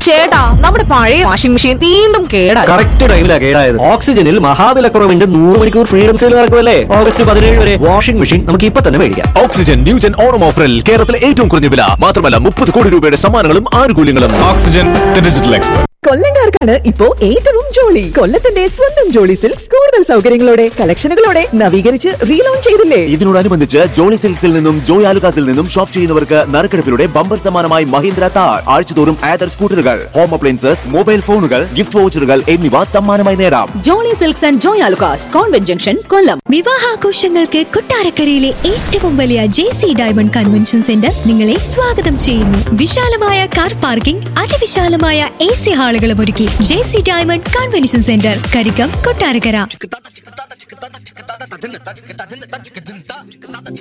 ചേട്ടാ, നമ്മുടെ പഴയ വാഷിംഗ് മെഷീൻ വീണ്ടും കേടായി. കറക്റ്റ് ടൈമിലാ കേടായത്. ഓക്സിജനിൽ മഹാവിലക്കുറവിന്റെ 100 മണിക്കൂർ ഫ്രീഡം സെയിൽ നടക്കുമല്ലേ? ഓഗസ്റ്റ് 17 വരെ വാഷിംഗ് മെഷീൻ നമുക്ക് ഇപ്പൊ തന്നെ മേടിക്കാം. ഓക്സിജൻ ന്യൂജൻ ഓണം ഓഫറിൽ കേരളത്തിലെ ഏറ്റവും കുറഞ്ഞ വില മാത്രമല്ല 30 കോടി രൂപയുടെ സമ്മാനങ്ങളും ആനുകൂല്യങ്ങളും. Oxygen digital expert. കൊല്ലംകാർക്കാണ് ഇപ്പോ ഏറ്റവും ജോളി. കൊല്ലത്തിന്റെ സ്വന്തം ജോളി സിൽക്സ് കൂടുതൽ സൗകര്യങ്ങളോടെ കളക്ഷനുകളോടെ നവീകരിച്ച് റീലോഞ്ച് ചെയ്തില്ലേ? ഇതിനോടനുബന്ധിച്ച് ജോളി സിൽക്സിൽ നിന്നും ജോയ് ആലുകാസിൽ നിന്നും ഷോപ്പ് ചെയ്യുന്നവർക്ക് നറുക്കെടുപ്പിലൂടെ ബമ്പർ സമ്മാനമായി മഹീന്ദ്ര താർ, ആഴ്ചതോറും ആദർ സ്കൂട്ടറുകൾ, ഹോം അപ്ലയൻസസ്, മൊബൈൽ ഫോണുകൾ, ഗിഫ്റ്റ് വൗച്ചറുകൾ എന്നിവ സമ്മാനമായി നേടാം. Jolly silks and Joy Alukkas, convent junction, കൊല്ലം. വിവാഹാഘോഷങ്ങൾക്ക് കൊട്ടാരക്കരയിലെ ഏറ്റവും വലിയ JC ഡയമണ്ട് കൺവെൻഷൻ സെന്റർ നിങ്ങളെ സ്വാഗതം ചെയ്യുന്നു. വിശാലമായ കാർ പാർക്കിംഗ്, അതിവിശാലമായ AC ഹാളുകളും ഒരുക്കി JC diamond convention centre, Karikkam, Kottarakkara.